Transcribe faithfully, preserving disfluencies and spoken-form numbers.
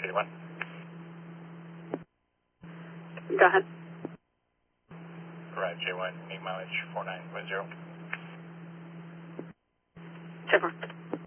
eighty-one. Go ahead. Right, J one, mean mileage four nine point zero. Chipper.